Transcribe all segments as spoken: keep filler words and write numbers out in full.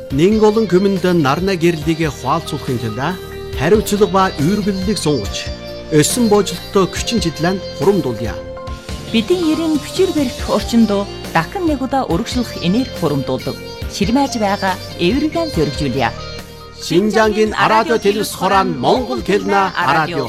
Нэн олон күмэндэн нарна гэрлигээ хуалцуулахын тулд хариуцлага ба үүргэллийг сунгаж, өсөн боожлолттой күчин чидлэн хурамдуулъя. Бидний ерийн хүчээр барих орчиндөө дахин нэг удаа өргөжлөх энерги хурамдуулдаг. Ширмэж байгаа эвэргэн зөргижүүлье. Шинжангийн радио телевиз хорон Монгол хэлнэ радио.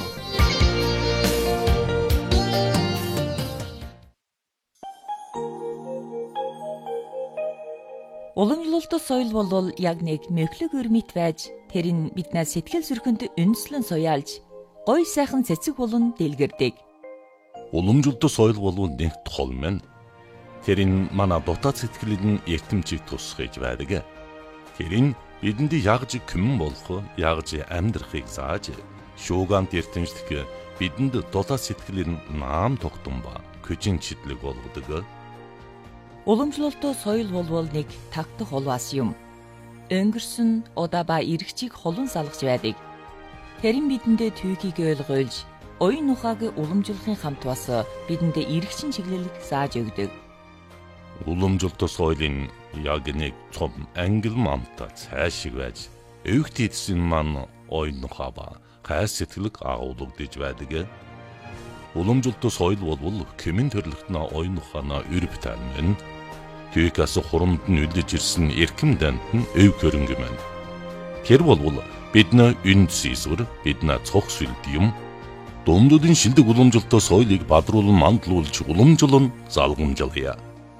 Уламжлалт соёл бол яг нэг мөхлөг өрмит байж тэр нь биднээс сэтгэл зүрхэнд үнслэн суяалж гой сайхан цэцэг болон дэлгэрдэг. Уламжлалт соёл бол нэг тол мэн. Тэр нь манай дотоод сэтгэлийн эртэмжийг тусгаж байдаг. Тэр нь бидэнд ягж күмэн болох, ягж амьдрахыг зааж, шуугант эртэмжлэх бидэнд дотоод сэтгэлийн наам тогтун ба күчин чидлэг болгодог. Уламжлалт соёл бол нэг тагтах улваас юм. Өнгөрсөн удаа ба иргэчийг холон салгаж байдаг. Тэр нь бидэндээ түүхийг ойлгуулж, оюун ухааг уламжлахын хамт бас бидэндээ иргэчин чиглэлийг зааж өгдөг. Уламжлалт соёлын яг нэг том ангил мамта цаашиг байж, өвгт эдсэн маань оюун ухаа ба хайр сэтгэлэг агуулгадж байдаг. Уламжлалт соёл бол кэмэн төрлөختнө оюун ухаанаа өрөвтөн мэн. Түүхээс хурамд нь үлдэж ирсэн эрхэм дант нь өв хөрөнгө мэн. Тэр бол бидний үнд сийсвэр, бидний цогц сүлдэм, дундуудын шилдэг уламжлалт соёлыг бадруулан мандлуулж уламжлан залгамжлая.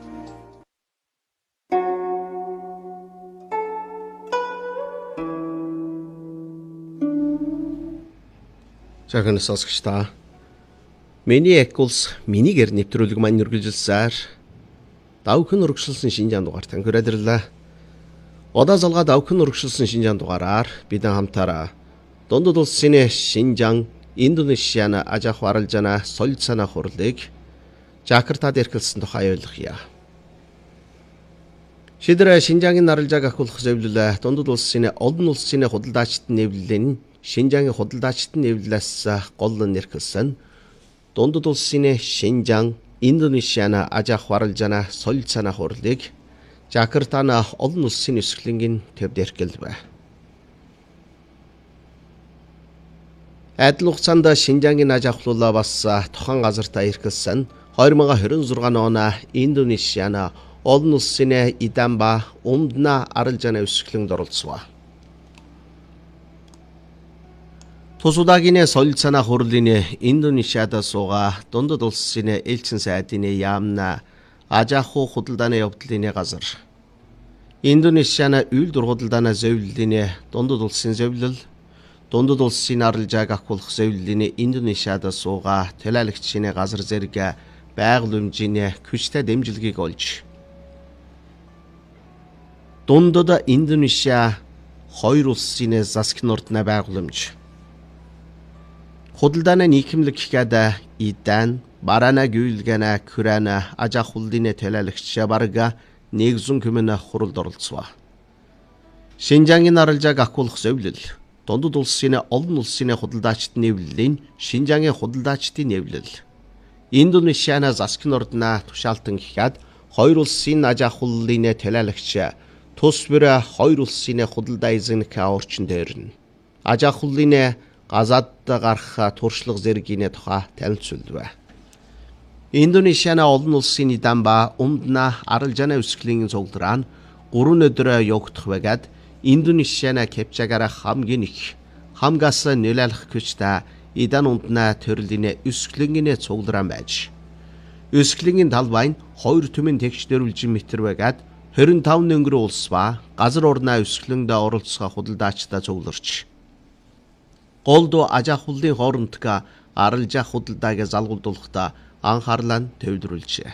Цагаан сонсогчдаа миний экулс минийгээр нэвтрүүлэг маань үргэлжилсээр давхин өргөжлсөн шинжаан дугаар тань хүрээлэрлээ. Удаа залгаа давхин өргөжлсөн шинжаан дугаараар бидэн хамтаараа дундад улсын Шинжаан, Индонезиана ажаах аралжана солилцоона хурлыг Жакартад эрхэлсэн тухай ойлгоё. Шийдвэр Шинжаангийн аралжааг ахуулах зөвлөлөө дундад улсын олон улсын худалдаачдын нэвлэлийн Шинжаангийн худалдаачдын нэвлэлээс гол нэрхэлсэн дундад улсын Шинжаан, Индонезиана ажаах аралжана солилцоона хурлыг Жакартана олон улсын нисгэлэнгийн төвд эрхэлвэ. Адил хугацаанд Шинжаангийн аж ахуулаа бас тухайн газартаа эрхэлсэн хоёр мың хорин зургааны оноо Индонезиана олон улсын Идан ба Умдна аралжааны өсгөлөнд оролцов. Тус удаагийн солилцоона хурлын Индонезиад суугаа дундад улсын элчин сайдын яамна ажааху худалдааны явдлын газар. Индонезиана үйлдвэр худалдааны зөвлөлийн дундад улсын зөвлөл, дундад улсын аралжааг ахуулах зөвлөлийн Индонезиад суугаа төлөөлөгчийн газар зэрэг байгууламжийн хүчтэй дэмжлэгийг олж дундад Индонезиа хоёр улсын засгийн ордны байгууламж худалдааны нийгэмлэг гэхэд Идан, Барана гүйлгэнэ Күрана ажаах худалдааны төлөөлөгч барга нэгэн хүмүн хуралд оролцов. Шинжаангийн аралжааг ахуулах зөвлөл дундад улсын олон улсын худалдаачдын нэвлэлийн Шинжаангийн худалдаачдын нэвлэл Индонезиана засгийн ордноо тушаалтан гэхэд хоёр улсын ажаах худалдааны төлөөлөгч тус бүр хоёр улсын худалдаа эзэнх орчин дээр нь ажаах худалдааны газаад гарах туршлага зэргийн тухай танилцуулв. Индонезиана олон улсын Идан ба Умдна аралжааны өсгөлийн цуглараа нь гурван өдөр явагдах байгаад Индонезиана Кепчагаараа хамгийн их хамгаас нөлөөлөх хүчтэй Идан Умдна төрлийн өсгөлийн цуглараа байж өсгөлийн талбай нь хоёр түмэн тэгш дөрвөлжин метр байгаад хорин таван өнгөрөө улс ба газар орноо өсгөлөнд оролцох худалдаачдаа цугларч голдо ажаах худалдааны хоорондох аралжаах худалдааг залгуулдуулахдаа анхаарлаа төвлөрүүлжээ.